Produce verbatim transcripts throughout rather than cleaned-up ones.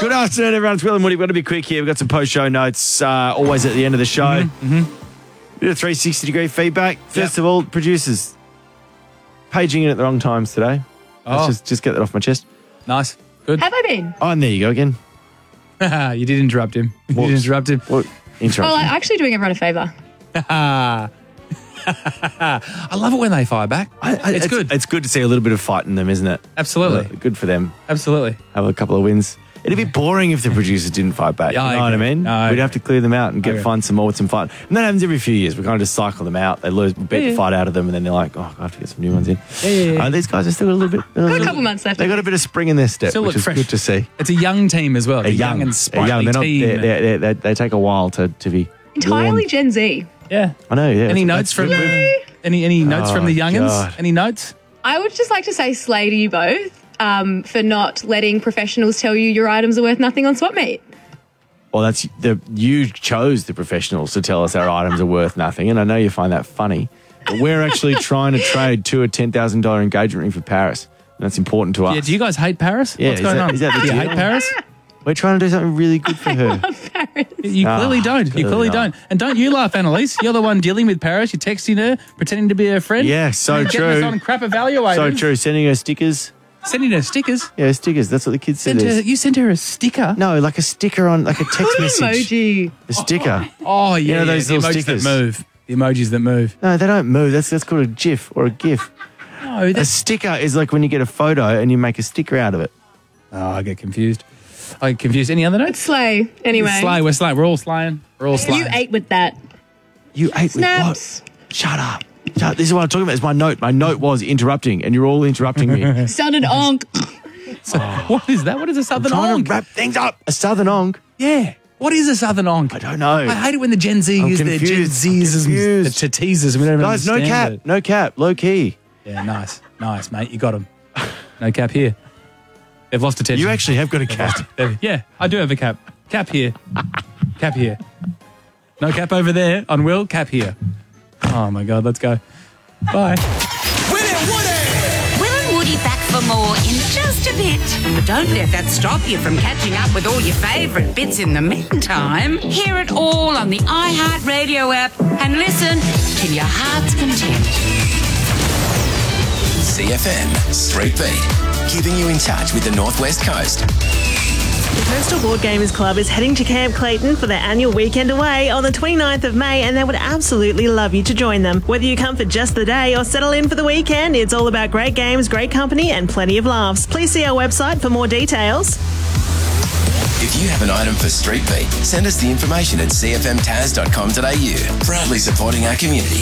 Good afternoon, everyone. It's Will and Woody. We've got to be quick here. We've got some post-show notes uh, always at the end of the show. Mm-hmm. Mm-hmm. Bit of three sixty degree feedback. First Yep. of all, producers paging in at the wrong times today. Let's Oh. just, just get that off my chest. Nice. Good. Have I been? Oh, and there you go again. You did interrupt him. You What? did interrupt him. What? Interruption. Well, I'm actually doing everyone a favour. I love it when they fire back. I- I- it's, good. It's good to see a little bit of fight in them, isn't it? Absolutely. Uh, Good for them. Absolutely. Have a couple of wins. It'd be boring if the producers didn't fight back. Yeah, I you know what I agree. mean? No, I We'd agree. have to clear them out and get agree. find some more with some fight. And that happens every few years. We kind of just cycle them out. They lose, beat Yeah. the fight out of them, and then they're like, oh, I have to get some new ones in. Yeah, yeah, yeah. Uh, these guys are still a little bit. A, little, couple months left. They got a bit of spring in their step, Still which look is fresh. good to see. It's a young team as well. They're A young, young, and they're sprightly young. They're not, team. they're, they're, they're, they they take a while to, to be Entirely worn. Gen Z. yeah. I know. Yeah. Any that's- notes from that's- the, any any notes from Oh, the youngins? God. Any notes? I would just like to say slay to you both um, for not letting professionals tell you your items are worth nothing on Swap Meet. Well, that's the you chose the professionals to tell us our items are worth nothing, and I know you find that funny. But we're actually trying to trade to a ten thousand dollar engagement ring for Paris, and that's important to us. Yeah. Do you guys hate Paris? Yeah, What's is going that- on? is that the do you deal? hate Paris? We're trying to do something really good for her. Paris. You Ah, clearly don't. You clearly clearly not. don't. And don't you laugh, Annalise. You're the one dealing with Paris. You're texting her, pretending to be her friend. Yeah, so and getting us true. on crap evaluators. So true. Sending her stickers. Sending her stickers. Yeah, stickers. That's what the kids said. Sent her, is. you sent her a sticker. No, like a sticker on, like a text message. Emoji. A sticker. Oh yeah, know those yeah, the little emojis stickers? that move. The emojis that move. No, they don't move. That's that's called a GIF or a GIF. No, A that's. sticker is like when you get a photo and you make a sticker out of it. Oh, I get confused. I get confused. Any other notes? Slay. Anyway. Slay. We're slaying. We're all slaying. We're all slaying. You ate with that. You ate Snaps. with what? Shut up. Shut, this is what I'm talking about. It's my note. My note was interrupting, and you're all interrupting me. Southern onk. What is that? What is a southern Trying onk? to wrap things up. A southern onk. Yeah. What is a southern onk? I don't know. I hate it when the Gen Z I'm use their Gen confused. I'm Zs and confused. the teasers. We don't Guys, no understand cap. it. No cap. Low key. Yeah, nice, nice, mate. You got them. No cap here. They've lost attention. You actually have got a cap. They've- yeah, I do have a cap. Cap here. Cap here. No cap over there on Will. Cap here. Oh my God, let's go. Bye. Will and Woody back for more in just a bit. But don't let that stop you from catching up with all your favourite bits in the meantime. Hear it all on the iHeartRadio app and listen to your heart's content. C F M Street Beat, keeping you in touch with the Northwest Coast. The Coastal Board Gamers Club is heading to Camp Clayton for their annual weekend away on the twenty-ninth of May, and they would absolutely love you to join them. Whether you come for just the day or settle in for the weekend, it's all about great games, great company, and plenty of laughs. Please see our website for more details. If you have an item for Street Beat, send us the information at c f m taz dot com dot a u. Proudly supporting our community.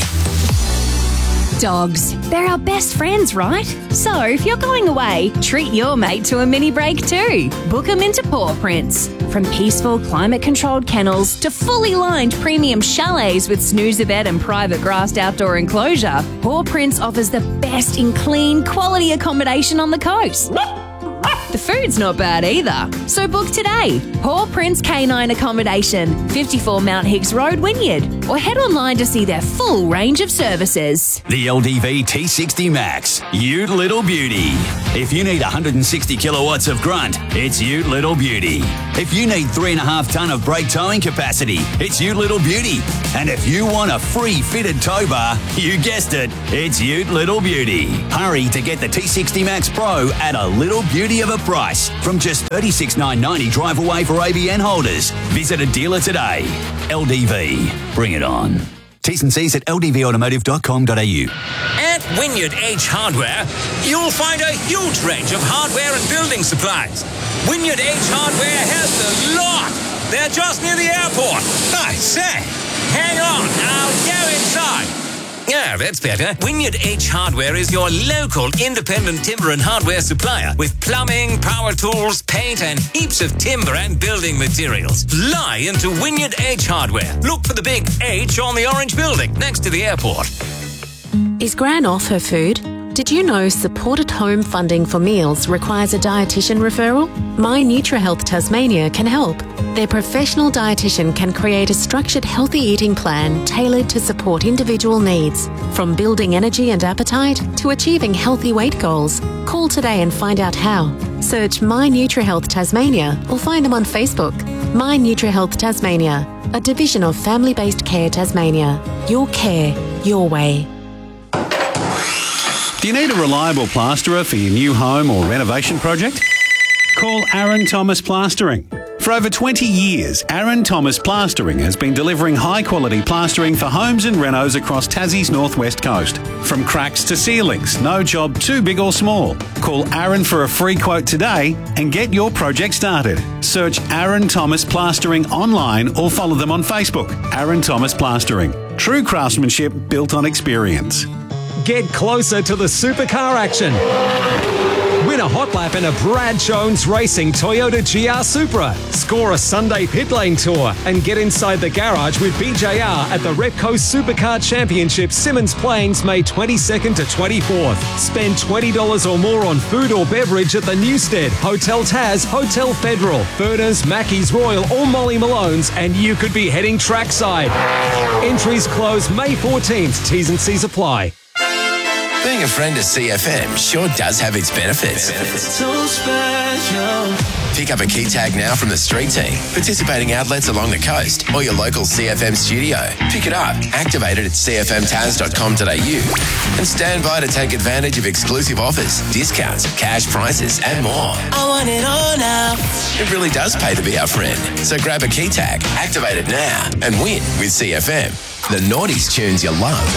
Dogs. They're our best friends, right? So if you're going away, treat your mate to a mini break too. Book them into Paw Prints. From peaceful, climate-controlled kennels to fully lined premium chalets with snoozer bed and private grassed outdoor enclosure, Paw Prints offers the best in clean, quality accommodation on the coast. The food's not bad either. So book today. Paw Prints Canine Accommodation, fifty-four Mount Hicks Road, Wynyard. Or head online to see their full range of services. The L D V T sixty Max, Ute Little Beauty. If you need one hundred sixty kilowatts of grunt, it's Ute Little Beauty. If you need three and a half ton of brake towing capacity, it's Ute Little Beauty. And if you want a free fitted tow bar, you guessed it, it's Ute Little Beauty. Hurry to get the T sixty Max Pro at a little beauty of a price from just thirty-six thousand nine hundred ninety drive away for A B N holders. Visit a dealer today. L D V, bring it on. T's and C's at l d v automotive dot com dot a u. At Wynyard H Hardware, you'll find a huge range of hardware and building supplies. Wynyard H Hardware has the lot. They're just near the airport. I say, hang on, I'll go inside. Yeah, that's better. Wynyard H Hardware is your local independent timber and hardware supplier with plumbing, power tools, paint, and heaps of timber and building materials. Fly into Wynyard H Hardware. Look for the big H on the orange building next to the airport. Is Gran off her food? Did you know supported home funding for meals requires a dietitian referral? My NutriHealth Tasmania can help. Their professional dietitian can create a structured healthy eating plan tailored to support individual needs, from building energy and appetite to achieving healthy weight goals. Call today and find out how. Search My NutriHealth Tasmania or find them on Facebook. My NutriHealth Tasmania, a division of Family-Based Care Tasmania. Your care, your way. Do you need a reliable plasterer for your new home or renovation project? Call Aaron Thomas Plastering. For over twenty years, Aaron Thomas Plastering has been delivering high-quality plastering for homes and renos across Tassie's northwest coast. From cracks to ceilings, no job too big or small. Call Aaron for a free quote today and get your project started. Search Aaron Thomas Plastering online or follow them on Facebook. Aaron Thomas Plastering. True craftsmanship built on experience. Get closer to the supercar action. Win a hot lap in a Brad Jones Racing Toyota G R Supra. Score a Sunday pit lane tour and get inside the garage with B J R at the Repco Supercar Championship Simmons Plains May twenty-second to twenty-fourth. Spend twenty dollars or more on food or beverage at the Newstead, Hotel Taz, Hotel Federal, Berners, Mackey's Royal or Molly Malone's, and you could be heading trackside. Entries close May fourteenth. T's and C's apply. Being a friend of C F M sure does have its benefits. So special. Pick up a key tag now from the street team, participating outlets along the coast, or your local C F M studio. Pick it up, activate it at c f m taz dot com dot a u, and stand by to take advantage of exclusive offers, discounts, cash prices, and more. I want it all now. It really does pay to be our friend. So grab a key tag, activate it now, and win with C F M. The Naughties tunes you love.